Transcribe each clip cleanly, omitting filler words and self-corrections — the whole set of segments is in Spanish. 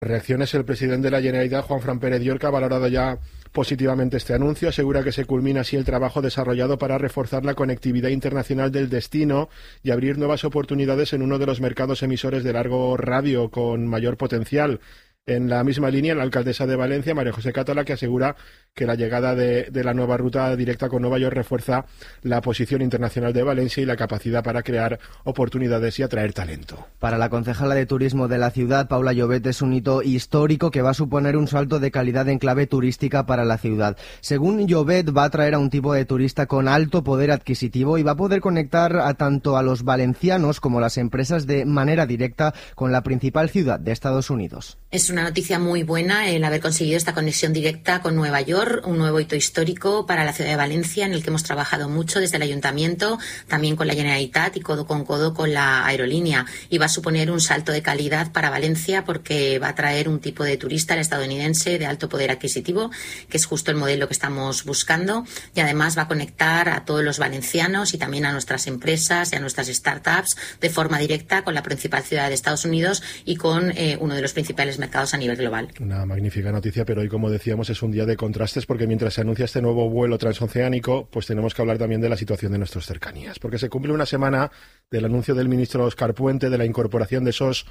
Reacciones. El presidente de la Generalitat, Juanfran Pérez Llorca, ha valorado ya positivamente este anuncio. Asegura que se culmina así el trabajo desarrollado para reforzar la conectividad internacional del destino y abrir nuevas oportunidades en uno de los mercados emisores de largo radio con mayor potencial. En la misma línea, la alcaldesa de Valencia, María José Catala, que asegura que la llegada de la nueva ruta directa con Nueva York refuerza la posición internacional de Valencia y la capacidad para crear oportunidades y atraer talento. Para la concejala de turismo de la ciudad, Paula Llobet, es un hito histórico que va a suponer un salto de calidad en clave turística para la ciudad. Según Llobet, va a atraer a un tipo de turista con alto poder adquisitivo y va a poder conectar tanto a los valencianos como a las empresas de manera directa con la principal ciudad de Estados Unidos. Es una noticia muy buena el haber conseguido esta conexión directa con Nueva York, un nuevo hito histórico para la ciudad de Valencia, en el que hemos trabajado mucho desde el Ayuntamiento, también con la Generalitat y codo con la aerolínea. Y va a suponer un salto de calidad para Valencia porque va a traer un tipo de turista, el estadounidense, de alto poder adquisitivo, que es justo el modelo que estamos buscando. Y además va a conectar a todos los valencianos y también a nuestras empresas y a nuestras startups de forma directa con la principal ciudad de Estados Unidos y con uno de los principales mercados a nivel global. Una magnífica noticia, pero hoy, como decíamos, es un día de contrastes porque mientras se anuncia este nuevo vuelo transoceánico, pues tenemos que hablar también de la situación de nuestras cercanías, porque se cumple una semana del anuncio del ministro Óscar Puente de la incorporación de esos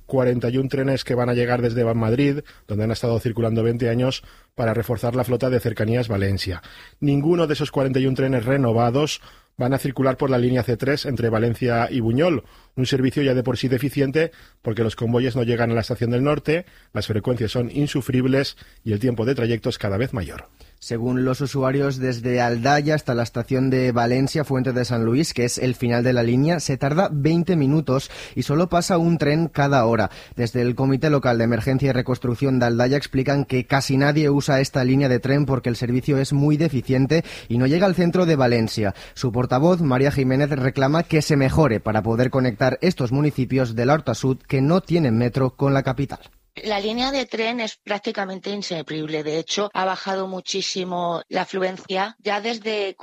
41 trenes que van a llegar desde Madrid, donde han estado circulando 20 años, para reforzar la flota de Cercanías Valencia. Ninguno de esos 41 trenes renovados van a circular por la línea C3 entre Valencia y Buñol, un servicio ya de por sí deficiente porque los convoyes no llegan a la estación del norte, las frecuencias son insufribles y el tiempo de trayecto es cada vez mayor. Según los usuarios, desde Aldaya hasta la estación de Valencia, Fuente de San Luis, que es el final de la línea, se tarda 20 minutos y solo pasa un tren cada hora. Desde el Comité Local de Emergencia y Reconstrucción de Aldaya explican que casi nadie usa esta línea de tren porque el servicio es muy deficiente y no llega al centro de Valencia. Su portavoz, María Jiménez, reclama que se mejore para poder conectar estos municipios de la Horta Sud que no tienen metro con la capital. La línea de tren es prácticamente inservible. De hecho, ha bajado muchísimo la afluencia ya desde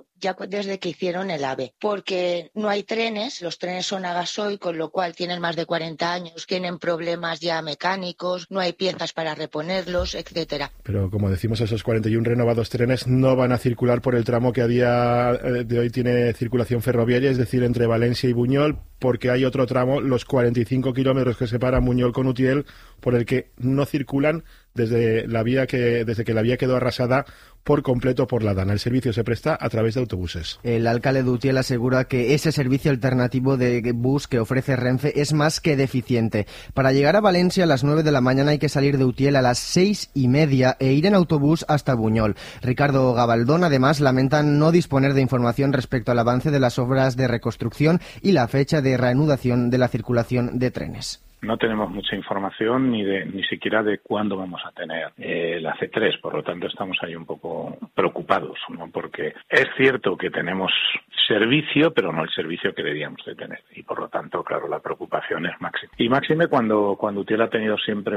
que hicieron el AVE, porque no hay trenes, los trenes son a gasoil, con lo cual tienen más de 40 años, tienen problemas ya mecánicos, no hay piezas para reponerlos, etcétera. Pero como decimos, esos 41 renovados trenes no van a circular por el tramo que a día de hoy tiene circulación ferroviaria, es decir, entre Valencia y Buñol, porque hay otro tramo, los 45 kilómetros que separan Buñol con Utiel, por el que no circulan desde que la vía quedó arrasada por completo por la Dana. El servicio se presta a través de autobuses. El alcalde de Utiel asegura que ese servicio alternativo de bus que ofrece Renfe es más que deficiente. Para llegar a Valencia a las 9 de la mañana hay que salir de Utiel a las 6:30 e ir en autobús hasta Buñol. Ricardo Gabaldón, además, lamenta no disponer de información respecto al avance de las obras de reconstrucción y la fecha de reanudación de la circulación de trenes. No tenemos mucha información ni siquiera de cuándo vamos a tener la C3, por lo tanto estamos ahí un poco preocupados, ¿no? Porque es cierto que tenemos servicio, pero no el servicio que deberíamos de tener, y por lo tanto, claro, la preocupación es máxima. Y máxime cuando Utiel ha tenido siempre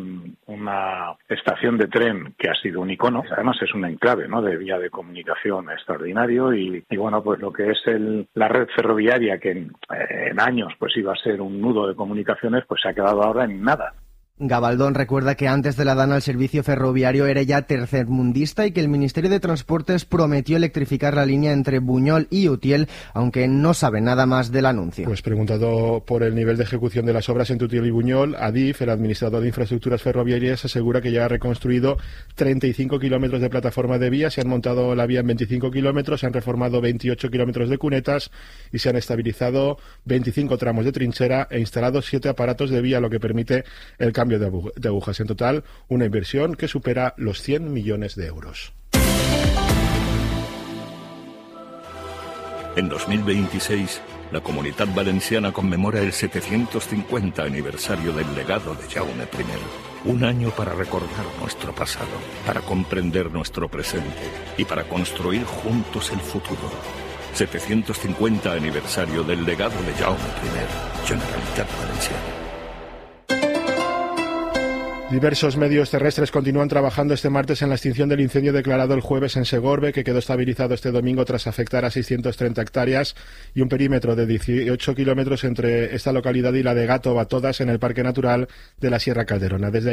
una estación de tren que ha sido un icono, además es un enclave, ¿no?, de vía de comunicación extraordinario, y bueno, pues lo que es la red ferroviaria, que en años pues iba a ser un nudo de comunicaciones, pues se ha quedado ahora en nada. Gabaldón recuerda que antes de la Dana el servicio ferroviario era ya tercermundista y que el Ministerio de Transportes prometió electrificar la línea entre Buñol y Utiel, aunque no sabe nada más del anuncio. Pues preguntado por el nivel de ejecución de las obras entre Utiel y Buñol, Adif, el administrador de infraestructuras ferroviarias, asegura que ya ha reconstruido 35 kilómetros de plataforma de vía, se han montado la vía en 25 kilómetros, se han reformado 28 kilómetros de cunetas y se han estabilizado 25 tramos de trinchera e instalado 7 aparatos de vía, lo que permite el cambio de agujas. En total, una inversión que supera los 100 millones de euros. En 2026, la Comunitat Valenciana conmemora el 750 aniversario del legado de Jaume I. Un año para recordar nuestro pasado, para comprender nuestro presente y para construir juntos el futuro. 750 aniversario del legado de Jaume I. Generalitat Valenciana. Diversos medios terrestres continúan trabajando este martes en la extinción del incendio declarado el jueves en Segorbe, que quedó estabilizado este domingo tras afectar a 630 hectáreas y un perímetro de 18 kilómetros entre esta localidad y la de Gatoba, todas en el Parque Natural de la Sierra Calderona. Desde